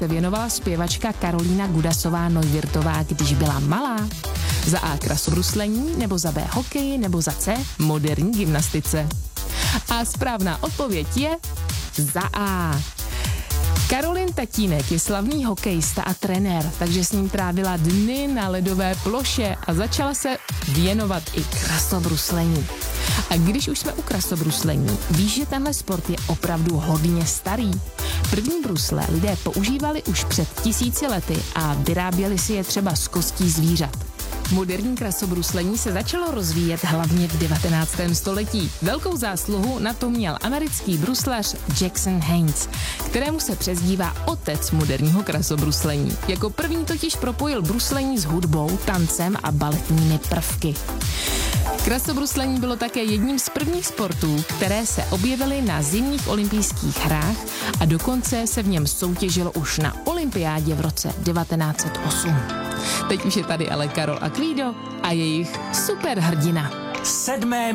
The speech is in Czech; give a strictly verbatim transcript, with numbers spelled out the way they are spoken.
se věnovala zpěvačka Karolína Gudasová-Neuwirthová, když byla malá? Za A krasobruslení, nebo za B hokeji, nebo za C moderní gymnastice? A správná odpověď je za A. Karolin tatínek je slavný hokejista a trenér, takže s ním trávila dny na ledové ploše a začala se věnovat i krasobruslení. A když už jsme u krasobruslení, víš, že tenhle sport je opravdu hodně starý. První brusle lidé používali už před tisíci lety a vyráběli si je třeba z kostí zvířat. Moderní krasobruslení se začalo rozvíjet hlavně v devatenáctém století. Velkou zásluhu na to měl americký bruslař Jackson Haynes, kterému se přezdívá otec moderního krasobruslení. Jako první totiž propojil bruslení s hudbou, tancem a baletními prvky. Krasobruslení bylo také jedním z prvních sportů, které se objevily na zimních olympijských hrách a dokonce se v něm soutěžilo už na olympiádě v roce devatenáct set osm. Teď už je tady ale Karol a Kvído a jejich superhrdina. Sedmé